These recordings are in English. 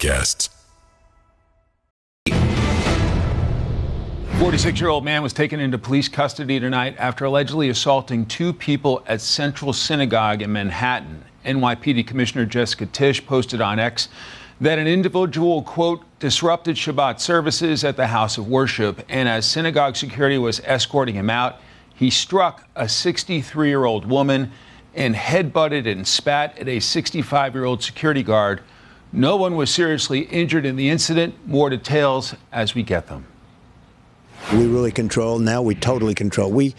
podcasts. 46-year-old man was taken into police custody tonight after allegedly assaulting two people at Central Synagogue in Manhattan. NYPD Commissioner Jessica Tisch posted on X that an individual, quote, disrupted Shabbat services at the house of worship, and as synagogue security was escorting him out, he struck a 63-year-old woman and headbutted and spat at a 65-year-old security guard. No one was seriously injured in the incident. More details as we get them. We really control. Now we totally control. We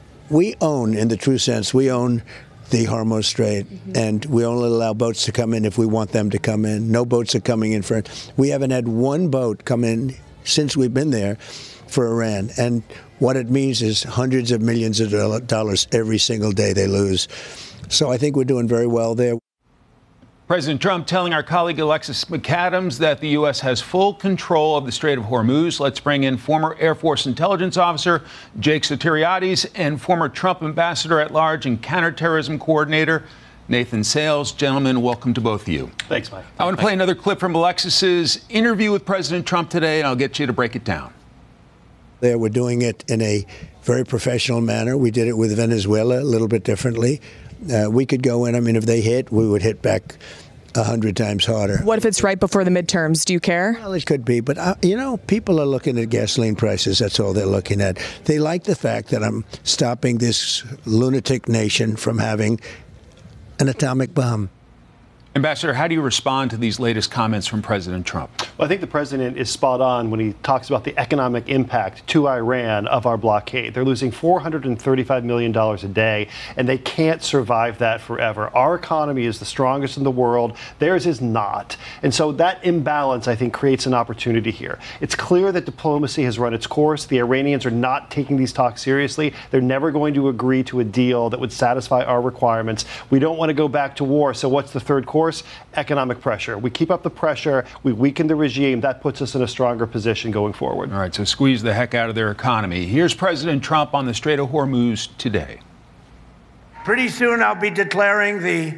own, in the true sense, we own the Hormuz Strait, and we only allow boats to come in if we want them to come in. No boats are coming in for it. We haven't had one boat come in since we've been there for Iran. And what it means is hundreds of millions of dollars every single day they lose. So I think we're doing very well there. President Trump telling our colleague Alexis McAdams that the U.S. has full control of the Strait of Hormuz. Let's bring in former Air Force intelligence officer Jake Sotiriades and former Trump ambassador at large and counterterrorism coordinator Nathan Sales. Gentlemen, welcome to both of you. Thanks, Mike. I want to play another clip from Alexis's interview with President Trump today, and I'll get you to break it down. There, we're doing it in a very professional manner. We did it with Venezuela a little bit differently. We could go in. I mean, if they hit, we would hit back 100 times harder. What if it's right before the midterms? Do you care? Well, it could be. But, people are looking at gasoline prices. That's all they're looking at. They like the fact that I'm stopping this lunatic nation from having an atomic bomb. Ambassador, how do you respond to these latest comments from President Trump? Well, I think the president is spot on when he talks about the economic impact to Iran of our blockade. They're losing $435 million a day, and they can't survive that forever. Our economy is the strongest in the world. Theirs is not. And so that imbalance, I think, creates an opportunity here. It's clear that diplomacy has run its course. The Iranians are not taking these talks seriously. They're never going to agree to a deal that would satisfy our requirements. We don't want to go back to war. So what's the third course? Economic pressure. We keep up the pressure. We weaken the regime. That puts us in a stronger position going forward. All right, so squeeze the heck out of their economy. Here's President Trump on the Strait of Hormuz today. Pretty soon I'll be declaring the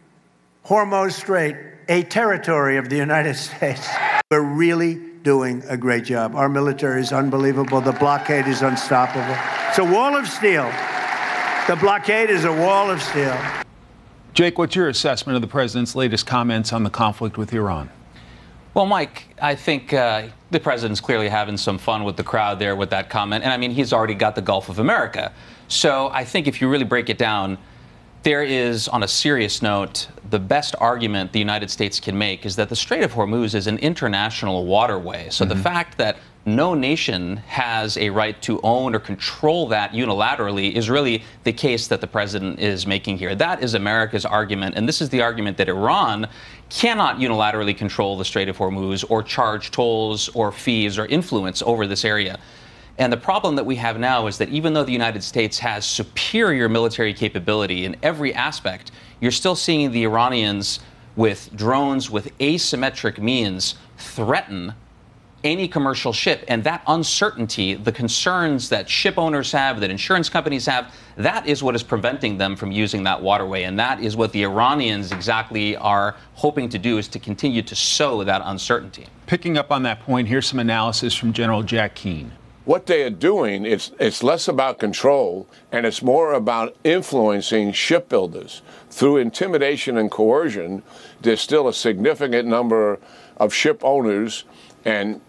Hormuz Strait a territory of the United States. We're really doing a great job. Our military is unbelievable. The blockade is unstoppable. It's a wall of steel. The blockade is a wall of steel. Jake, what's your assessment of the president's latest comments on the conflict with Iran? Well, Mike, I think the president's clearly having some fun with the crowd there with that comment. And I mean, he's already got the Gulf of America. So I think if you really break it down, there is, on a serious note, the best argument the United States can make is that the Strait of Hormuz is an international waterway. So the fact that no nation has a right to own or control that unilaterally is really the case that the president is making here. That is America's argument, and this is the argument that Iran cannot unilaterally control the Strait of Hormuz or charge tolls or fees or influence over this area. And the problem that we have now is that even though the United States has superior military capability in every aspect, you're still seeing the Iranians with drones, with asymmetric means, threaten any commercial ship. And that uncertainty, the concerns that ship owners have, that insurance companies have, that is what is preventing them from using that waterway. And that is what the Iranians exactly are hoping to do, is to continue to sow that uncertainty. Picking up on that point, here's some analysis from General Jack Keane. What they are doing, it's less about control, and it's more about influencing shipbuilders. Through intimidation and coercion, there's still a significant number of ship owners and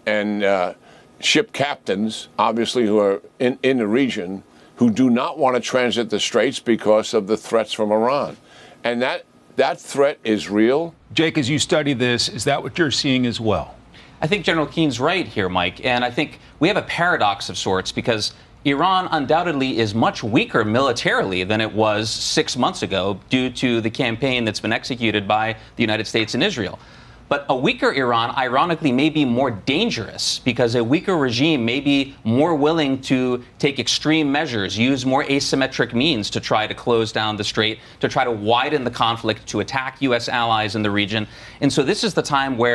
ship captains, obviously, who are in the region, who do not want to transit the straits because of the threats from Iran. And that threat is real. Jake, as you study this, is that what you're seeing as well? I think General Keene's right here, Mike. And I think we have a paradox of sorts because Iran undoubtedly is much weaker militarily than it was 6 months ago due to the campaign that's been executed by the United States and Israel. But a weaker Iran, ironically, may be more dangerous because a weaker regime may be more willing to take extreme measures, use more asymmetric means to try to close down the strait, to try to widen the conflict, to attack U.S. allies in the region. And so this is the time where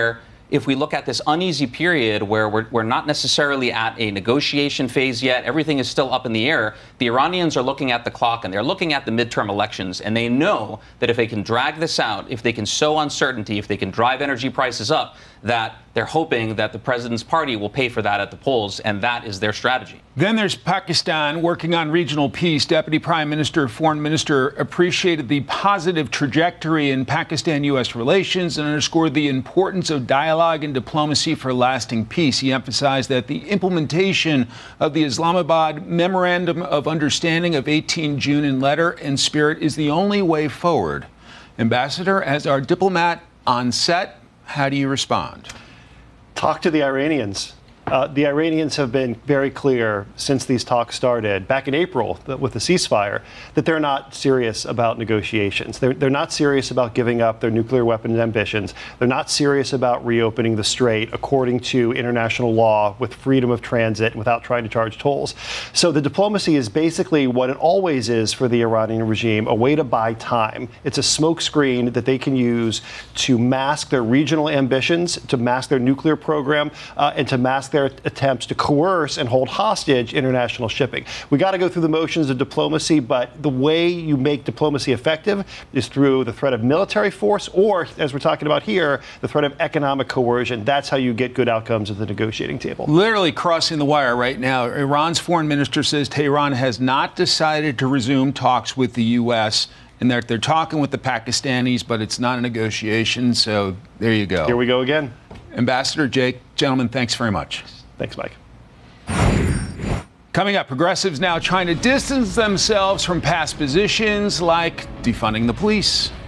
if we look at this uneasy period where we're not necessarily at a negotiation phase yet, everything is still up in the air, the Iranians are looking at the clock and they're looking at the midterm elections, and they know that if they can drag this out, if they can sow uncertainty, if they can drive energy prices up, that they're hoping that the president's party will pay for that at the polls, and that is their strategy. Then there's Pakistan working on regional peace. Deputy Prime Minister, Foreign Minister appreciated the positive trajectory in Pakistan-U.S. relations and underscored the importance of dialogue and diplomacy for lasting peace. He emphasized that the implementation of the Islamabad Memorandum of Understanding of 18 June in letter and spirit is the only way forward. Ambassador, as our diplomat on set, how do you respond? Talk to the Iranians. The Iranians have been very clear since these talks started back in April with the ceasefire that they're not serious about negotiations. They're not serious about giving up their nuclear weapons ambitions. They're not serious about reopening the strait according to international law with freedom of transit without trying to charge tolls. So the diplomacy is basically what it always is for the Iranian regime, a way to buy time. It's a smokescreen that they can use to mask their regional ambitions, to mask their nuclear program, and to mask their attempts to coerce and hold hostage international shipping. We got to go through the motions of diplomacy, but the way you make diplomacy effective is through the threat of military force or, as we're talking about here, the threat of economic coercion. That's how you get good outcomes at the negotiating table. Literally crossing the wire right now. Iran's foreign minister says Tehran has not decided to resume talks with the U.S. and that they're talking with the Pakistanis, but it's not a negotiation. So there you go. Here we go again. Ambassador Jake, gentlemen, thanks very much. Thanks, Mike. Coming up, progressives now trying to distance themselves from past positions like defunding the police.